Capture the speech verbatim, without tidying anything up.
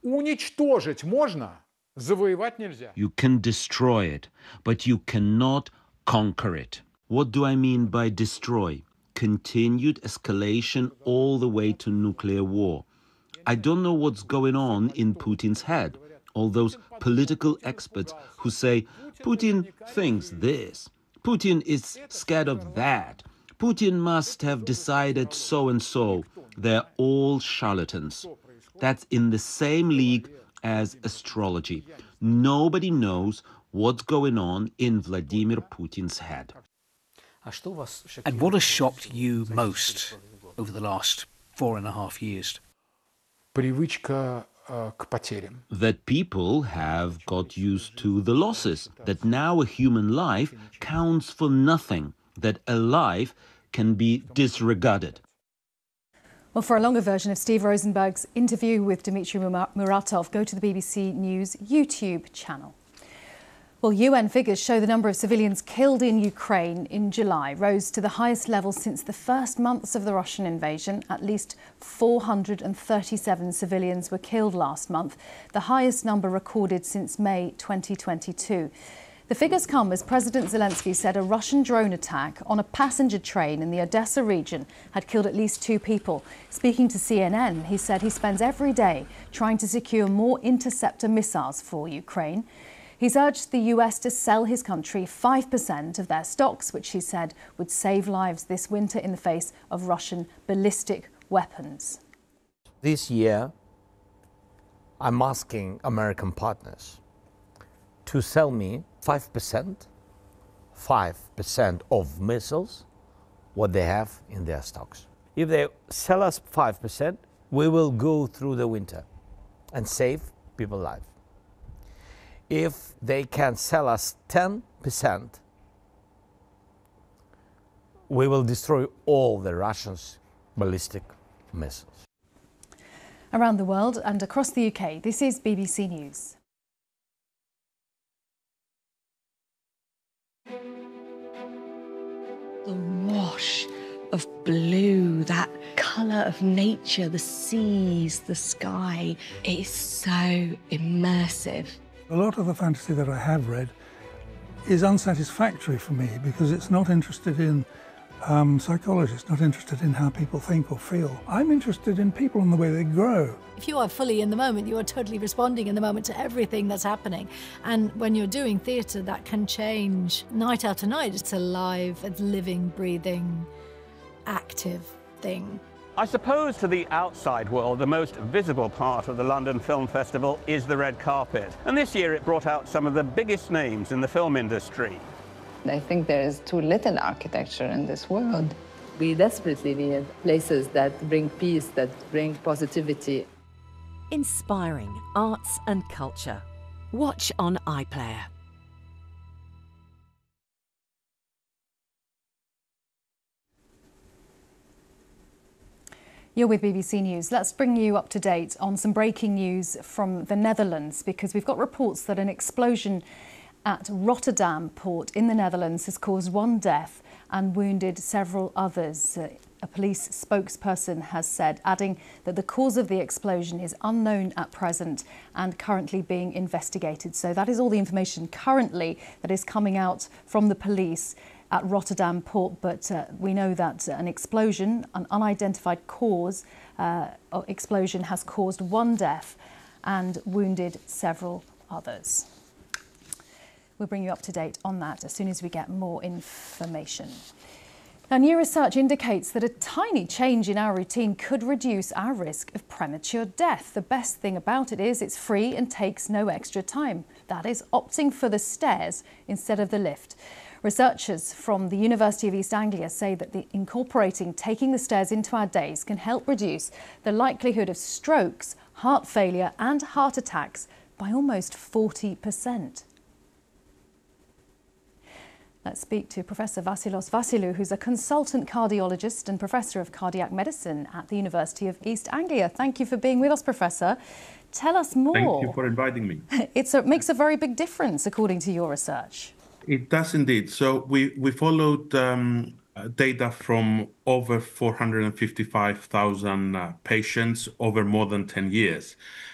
Уничтожить можно, завоевать нельзя. You can destroy it, but you cannot conquer it. What do I mean by destroy? Continued escalation all the way to nuclear war. I don't know what's going on in Putin's head. All those political experts who say Putin thinks this, Putin is scared of that, Putin must have decided so and so. They're all charlatans. That's in the same league as astrology. Nobody knows what's going on in Vladimir Putin's head. And what has shocked you most over the last four and a half years? Привычка к потерям. That people have got used to the losses, that now a human life counts for nothing, that a life can be disregarded. Well, for a longer version of Steve Rosenberg's interview with Dmitry Muratov, go to the B B C News YouTube channel. Well, U N figures show the number of civilians killed in Ukraine in July rose to the highest level since the first months of the Russian invasion. At least four hundred thirty-seven civilians were killed last month, the highest number recorded since May twenty twenty-two. The figures come as President Zelensky said a Russian drone attack on a passenger train in the Odessa region had killed at least two people. Speaking to C N N, he said he spends every day trying to secure more interceptor missiles for Ukraine. He's urged the U S to sell his country five percent of their stocks, which he said would save lives this winter in the face of Russian ballistic weapons. This year, I'm asking American partners to sell me five percent, five percent of missiles, what they have in their stocks. If they sell us five percent, we will go through the winter and save people's lives. If they can sell us ten percent, we will destroy all the Russians' ballistic missiles. Around the world and across the U K, this is B B C News. The wash of blue, that colour of nature, the seas, the sky, it is so immersive. A lot of the fantasy that I have read is unsatisfactory for me because it's not interested in um, psychology, it's not interested in how people think or feel. I'm interested in people and the way they grow. If you are fully in the moment, you are totally responding in the moment to everything that's happening. And when you're doing theatre, that can change night after night. It's a live, it's living, breathing, active thing. I suppose to the outside world, the most visible part of the London Film Festival is the red carpet. And this year it brought out some of the biggest names in the film industry. I think there is too little architecture in this world. We desperately need places that bring peace, that bring positivity. Inspiring arts and culture. Watch on iPlayer. You're with B B C News. Let's bring you up to date on some breaking news from the Netherlands, because we've got reports that an explosion at Rotterdam port in the Netherlands has caused one death and wounded several others. Uh, a police spokesperson has said, adding that the cause of the explosion is unknown at present and currently being investigated. So that is all the information currently that is coming out from the police at Rotterdam port, but uh, we know that an explosion, an unidentified cause, uh, explosion has caused one death and wounded several others. We'll bring you up to date on that as soon as we get more information. Now, new research indicates that a tiny change in our routine could reduce our risk of premature death. The best thing about it is it's free and takes no extra time. That is opting for the stairs instead of the lift. Researchers from the University of East Anglia say that the incorporating taking the stairs into our days can help reduce the likelihood of strokes, heart failure and heart attacks by almost forty percent. Let's speak to Professor Vassilos Vassiliou, who's a consultant cardiologist and Professor of Cardiac Medicine at the University of East Anglia. Thank you for being with us, Professor. Tell us more. Thank you for inviting me. It's a, it makes a very big difference, according to your research. It does indeed. So we, we followed um, data from over four hundred fifty-five thousand uh, patients over more than ten years.